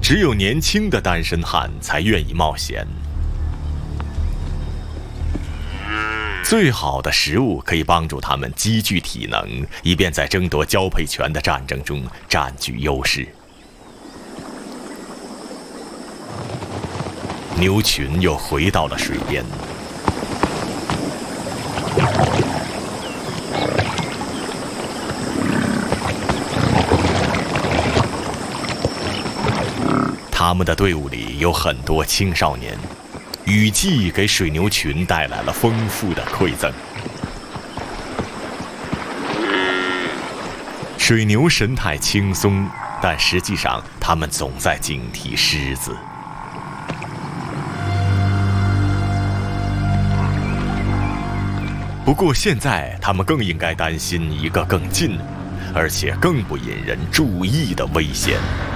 只有年轻的单身汉才愿意冒险。最好的食物可以帮助他们积聚体能，以便在争夺交配权的战争中占据优势。牛群又回到了水边。他们的队伍里有很多青少年，雨季给水牛群带来了丰富的馈赠。水牛神态轻松，但实际上他们总在警惕狮子。不过现在他们更应该担心一个更近，而且更不引人注意的危险。